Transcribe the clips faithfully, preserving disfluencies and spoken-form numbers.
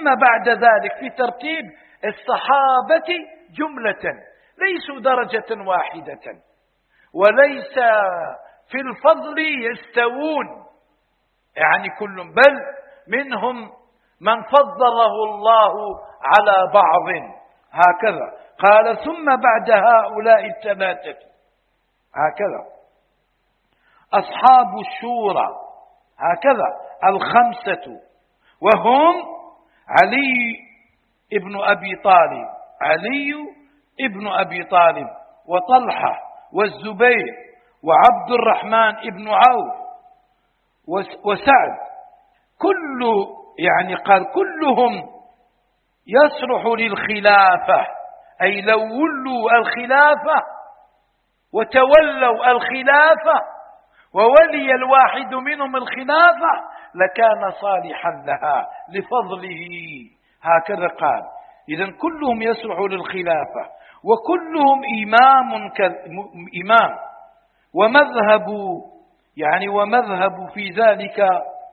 ثم بعد ذلك في ترتيب الصحابة جملة ليسوا درجة واحدة، وليس في الفضل يستوون، يعني كل بل منهم من فضله الله على بعض. هكذا قال ثم بعد هؤلاء الثلاثة هكذا أصحاب الشورى، هكذا الخمسة، وهم علي ابن أبي طالب علي ابن أبي طالب وطلحة والزبير وعبد الرحمن ابن عوف وسعد، كل يعني قال كلهم يصلح للخلافة، أي لو ولوا الخلافة وتولوا الخلافة وولي الواحد منهم الخلافة لكان صالحا لها لفضله. هكذا قال. إذن كلهم يصلح للخلافة وكلهم إمام إمام ومذهب يعني ومذهب في ذلك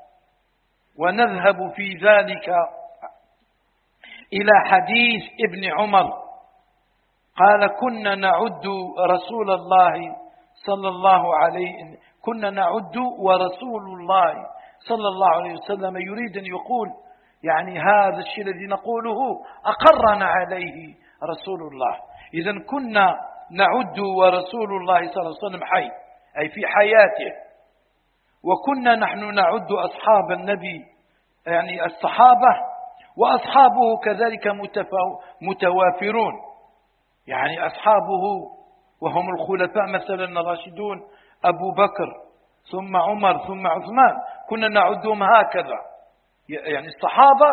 ونذهب في ذلك إلى حديث ابن عمر قال كنا نعد رسول الله صلى الله عليه كنا نعد ورسول الله صلى الله عليه وسلم يريد أن يقول يعني هذا الشيء الذي نقوله أقرنا عليه رسول الله. إذن كنا نعد ورسول الله صلى الله عليه وسلم حي، أي في حياته، وكنا نحن نعد أصحاب النبي يعني الصحابة وأصحابه كذلك متوافرون، يعني أصحابه وهم الخلفاء مثلا الراشدون أبو بكر ثم عمر ثم عثمان، كنا نعدهم هكذا. يعني الصحابة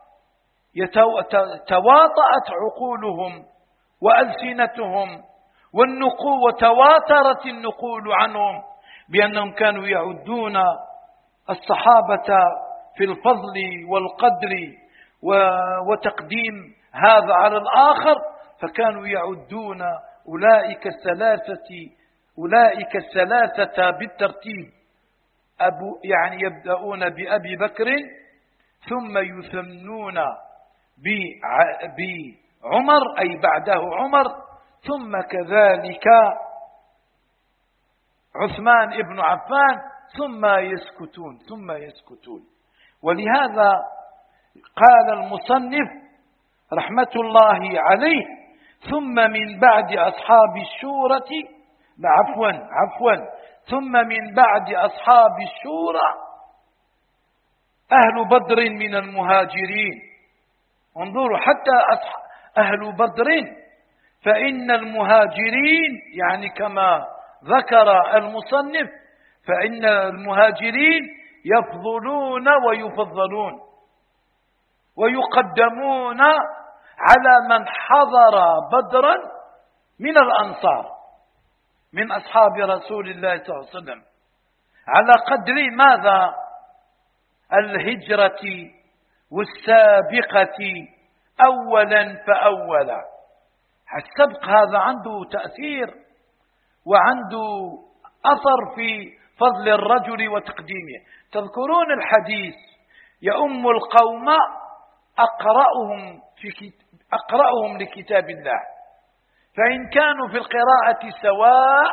تواطأت عقولهم وألسنتهم والنقول، وتواترت النقول عنهم بأنهم كانوا يعدون الصحابة في الفضل والقدر وتقديم هذا على الآخر، فكانوا يعدون أولئك الثلاثة أولئك الثلاثة بالترتيب، أبو يعني يبدأون بأبي بكر ثم يثنون بعمر أي بعده عمر، ثم كذلك عثمان ابن عفان، ثم يسكتون ثم يسكتون. ولهذا قال المصنف رحمة الله عليه ثم من بعد أصحاب الشورى عفوا عفوا ثم من بعد أصحاب الشورى أهل بدر من المهاجرين. انظروا حتى أهل بدر، فإن المهاجرين يعني كما ذكر المصنف فإن المهاجرين يفضلون ويفضلون ويقدمون على من حضر بدرا من الأنصار من أصحاب رسول الله صلى الله عليه وسلم على قدر ماذا؟ الهجرة والسابقة أولا فأولا. السبق هذا عنده تأثير وعنده أثر في فضل الرجل وتقديمه. تذكرون الحديث يؤم القوم أقرأهم, في أقرأهم لكتاب الله، فإن كانوا في القراءة سواء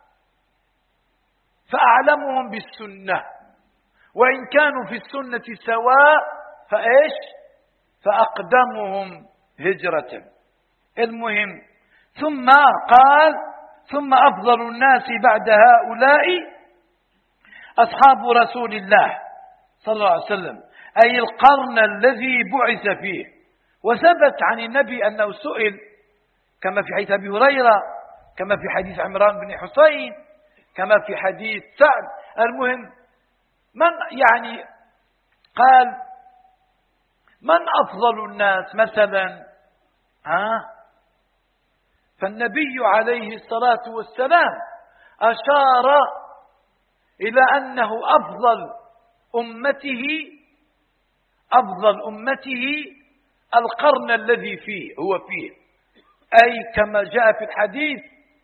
فأعلمهم بالسنة، وإن كانوا في السنة سواء فإيش فأقدمهم هجرة. المهم ثم قال ثم أفضل الناس بعد هؤلاء أصحاب رسول الله صلى الله عليه وسلم، أي القرن الذي بعث فيه. وثبت عن النبي أنه سئل كما في حديث أبي هريرة، كما في حديث عمران بن حسين، كما في حديث سعد. المهم من يعني قال من أفضل الناس مثلا، ها فالنبي عليه الصلاة والسلام أشار إلى أنه أفضل أمته أفضل أمته القرن الذي فيه هو فيه، أي كما جاء في الحديث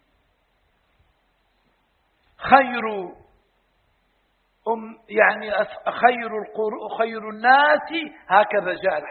خير أم يعني خير القرون خير الناس، هكذا جاء الحديث.